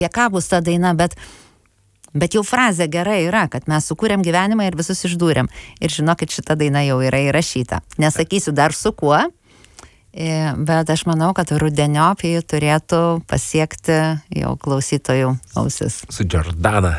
ką bus ta daina, bet jau frazė gera yra, kad mes sukūrėm gyvenimą ir visus išdūrėm. Ir žinokit, šita daina jau yra įrašyta. Nesakysiu dar su kuo, bet aš manau, kad rudeniop jį turėtų pasiekti jau klausytojų ausis. Su Jordana.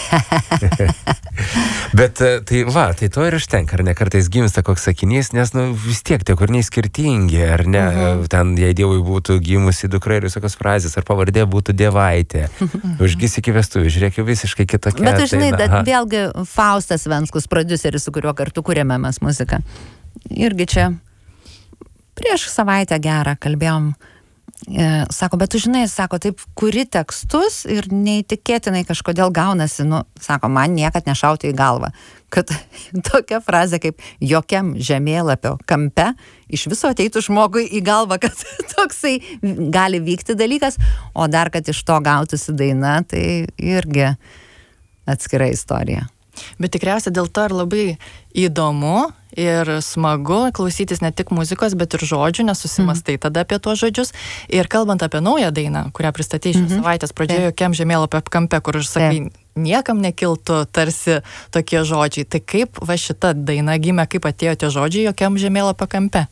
Bet tai to ir užtenka, ar ne, kartais gimsta koks sakinys, nes vis tiek tie kūriniai skirtingi, ar ne, ten jei Dievui būtų gimusi dukra ir visokios frazės, ar pavardė būtų Dievaitė, užgis iki vestuvių, žiūrėk, jau visiškai kitokia. Bet žinai, vėlgi Faustas Venskus, prodiuseris, su kuriuo kartu kūrėme mes muziką, irgi čia prieš savaitę gerą kalbėjom, sako, bet tu žinai, sako, taip kuri tekstus ir neįtikėtinai kažkodėl gaunasi, sako, man niekad nešauti į galvą, kad tokia frazė kaip jokiam žemėlapio kampe iš viso ateitų žmogui į galvą, kad toksai gali vykti dalykas, o dar, kad iš to gautųsi daina, tai irgi atskira istorija. Bet tikriausiai dėl to ir labai įdomu ir smagu klausytis ne tik muzikos, bet ir žodžių, nes susimastai tada apie tuos žodžius. Ir kalbant apie naują dainą, kurią pristatei šios savaitės pradžioje, jokiam žemėlapio kampe, kur aš sakai, niekam nekiltų tarsi tokie žodžiai. Tai kaip va šita daina gimė, kaip atėjo tie žodžiai jokiam žemėlapio kampe?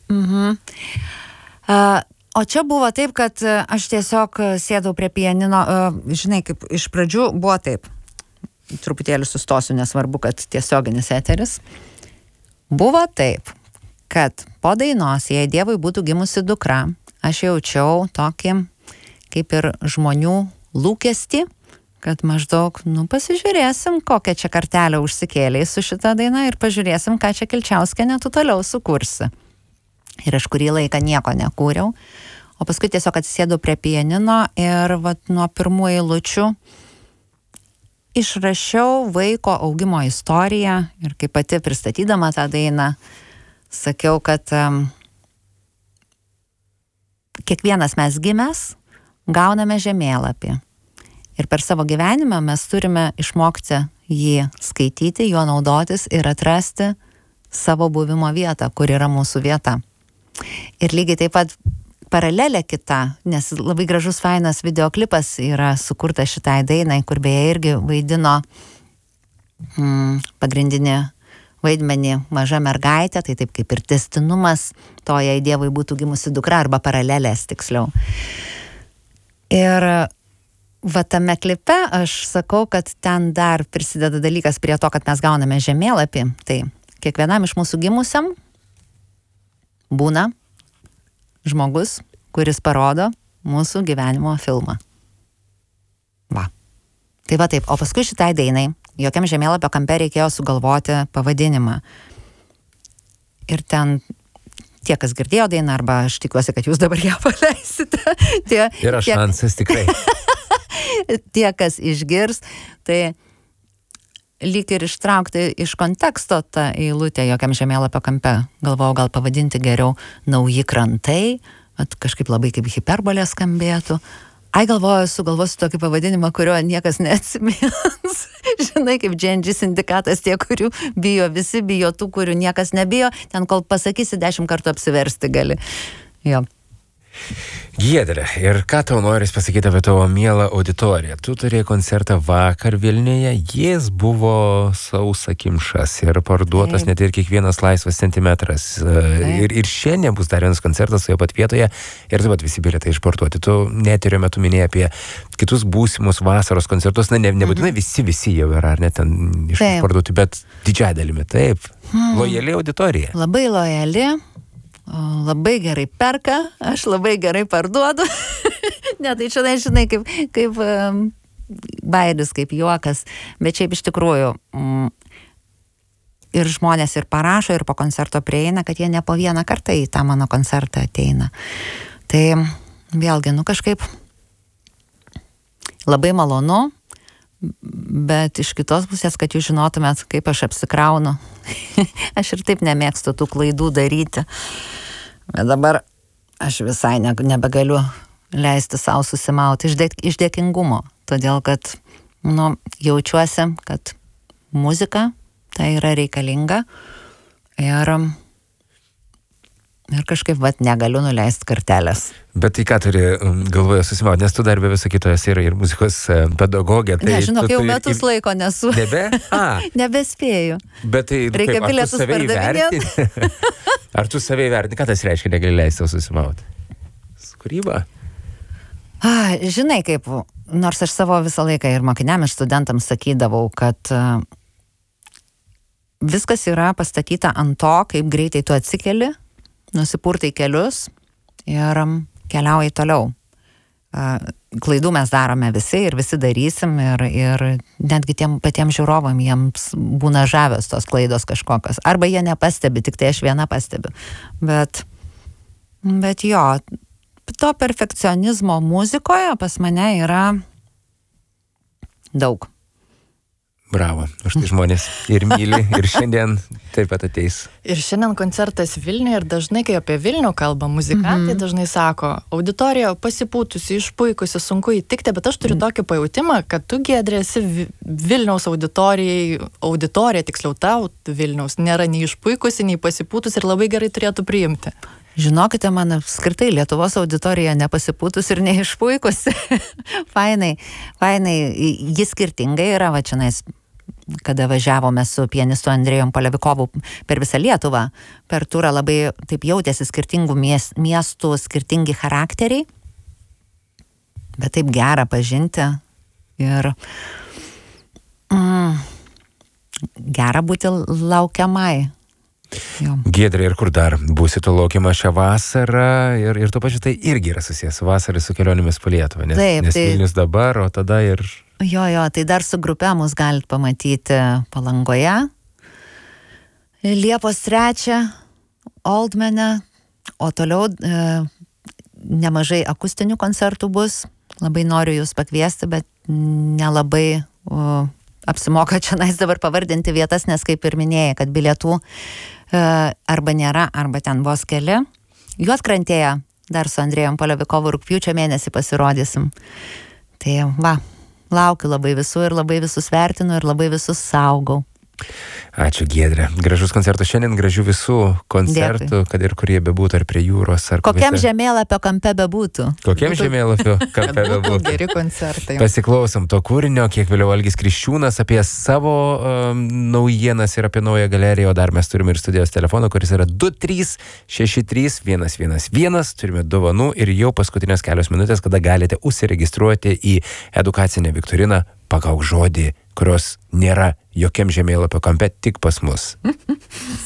O čia buvo taip, kad aš tiesiog sėdau prie pianino, žinai, kaip iš pradžių buvo taip. Truputėlį sustosiu, nesvarbu, kad tiesioginis eteris. Buvo taip, kad po dainos, jei Dievui būtų gimusi dukra, aš jaučiau tokį kaip ir žmonių lūkestį, kad maždaug, pasižiūrėsim, kokią čia kartelę užsikėlei su šita daina ir pažiūrėsim, ką čia Kilčiauskienė tu toliau sukursi. Ir aš kurį laiką nieko nekūriau, o paskui tiesiog atsisėdau prie pianino ir nuo pirmų eilučių išrašiau vaiko augimo istoriją ir kaip pati pristatydama tą dainą, sakiau, kad kiekvienas mes gimęs gauname žemėlapį. Ir per savo gyvenimą mes turime išmokti jį skaityti, juo naudotis ir atrasti savo buvimo vietą, kur yra mūsų vieta. Ir lygiai taip pat paralelė kita, nes labai gražus fainas videoklipas yra sukurtas šitai dainai, kur beje irgi vaidino pagrindinį vaidmenį maža mergaitė, tai taip kaip ir tęstinumas to, jei Dievui būtų gimusi dukra, arba paralelės tiksliau. Ir tame klipe aš sakau, kad ten dar prisideda dalykas prie to, kad mes gauname žemėlapį. Tai kiekvienam iš mūsų gimusiam būna žmogus, kuris parodo mūsų gyvenimo filmą. Tai taip. O paskui šitai dainai, jokiam žemėlapio kampe reikėjo sugalvoti pavadinimą. Ir ten tie, kas girdėjo dainą, arba aš tikiuosi, kad jūs dabar ją paleisite. Yra šansas tikrai. Tie, kas išgirs, tai lyg ir ištraukti iš konteksto tą eilutę jokiam žemėlapio kampe. Galvojau, gal pavadinti geriau Nauji krantai, kažkaip labai kaip hiperbolė skambėtų. Galvoju, sugalvosiu tokį pavadinimą, kurio niekas neatsimins. Žinai, kaip Dženži sindikatas, tie, kurių bijo, visi bijo tų, kurių niekas nebijo. Ten, kol pasakysi, 10 kartų apsiversti gali. Jo. Giedre, ir ką tau noris pasakyti apie tavo mielą auditoriją? Tu turėjai koncertą vakar Vilniuje, jis buvo sausakimšas ir parduotas net ir kiekvienas laisvas centimetras. Ir šiandien bus dar vienas koncertas toje pat vietoje ir taip pat visi bilietai išparduoti. Tu eterio metu minėjai apie kitus būsimus vasaros koncertus, nebūtinai visi jau yra, ar net ten išparduoti, bet didžiąją dalimi, taip. Lojali auditorija. Labai lojali. Labai gerai perka, aš labai gerai parduodu. Ne, tai čia, žinai, kaip bairis, kaip juokas. Bet šiaip iš tikrųjų ir žmonės ir parašo, ir po koncerto prieina, kad jie ne po vieną kartą į tą mano koncertą ateina. Tai vėlgi, kažkaip labai malonu, bet iš kitos pusės, kad jūs žinotumėt, kaip aš apsikraunu. Aš ir taip nemėgstu tų klaidų daryti. Bet dabar aš visai nebegaliu leisti savo susimauti iš dėkingumo. Todėl, kad jaučiuosi, kad muzika tai yra reikalinga. Ir Ir kažkaip, negaliu nuleisti kartelės. Bet tai ką turi galvoje susimauti, nes tu dar be viso kito esi ir muzikos pedagogė. Tai Nežinau, jau metus laiko nesu. Nebe? Nebespėju. Bet tai reikia bilietus pardavinėti. Ar tu save įvertini? Ką tas reiškia, negali leisti susimauti? Kūryba? Žinai kaip, nors aš savo visą laiką ir mokiniam, ir studentams sakydavau, kad viskas yra pastatyta ant to, kaip greitai tu atsikeli, nusipurtai kelius ir keliauji toliau. Klaidų mes darome visi ir visi darysim ir netgi tiem patiems žiūrovam jiems būna žavios tos klaidos kažkokios. Arba jie nepastebi, tik tai aš viena pastebiu. Bet jo, to perfekcionizmo muzikoje pas mane yra daug. Bravo, už tai žmonės ir myli, ir šiandien taip pat ateis. Ir šiandien koncertas Vilniuje ir dažnai, kai apie Vilnių kalba muzikantai, dažnai sako, auditorija pasipūtusi, išpuikusi, sunku įtikti, bet aš turiu tokį pajautimą, kad tu, Giedrė, esi Vilniaus auditorija, tiksliau tau Vilniaus, nėra nei išpuikusi, nei pasipūtusi ir labai gerai turėtų priimti. Žinokite, man apskritai Lietuvos auditorija nepasipūtus ir neišpuikusi. Fainai, jis skirtingai yra, va čionais, kada važiavome su pianistu Andrejum Polevikovu per visą Lietuvą, per turą labai taip jautėsi skirtingų miestų, skirtingi charakteriai, bet taip gera pažinti ir gera būti laukiamai. Jo. Giedrė, ir kur dar būsi tu laukiama šią vasarą ir tuo pačiu tai irgi yra susijęs vasarą su kelionėmis po Lietuvą, nes Vilnius dabar, o tada ir... Jo, tai dar su grupe mus galite pamatyti Palangoje. Liepos 3 Oldmane, o toliau nemažai akustinių koncertų bus. Labai noriu jūs pakviesti, bet nelabai apsimoka čionais dabar pavardinti vietas, nes kaip ir minėjai, kad bilietų arba nėra, arba ten vos keli. Juodkrantėje dar su Andrejum Polevikovu rugpjūčio mėnesį pasirodysim. Tai laukiu labai visų ir labai visus vertinu ir labai visus saugau. Ačiū, Giedrė. Gražus koncertų šiandien, gražių visų koncertų, dėkui. Kad ir kurie bebūtų, ar prie jūros, ar kokiam žemėlapio kampe bebūtų. Kokiam žemėlapio kampe bebūtų. Geri koncertai. Pasiklausom to kūrinio, kiek vėliau Algis Kriščiūnas apie savo naujienas ir apie naują galeriją, o dar mes turime ir studijos telefoną, kuris yra 2363111. Turime dovanų ir jau paskutinės kelios minutės, kada galite užsiregistruoti į edukacinę viktoriną Pagauk žodį, kurios nėra jokiam žemėlapio kampe, tik pas mus.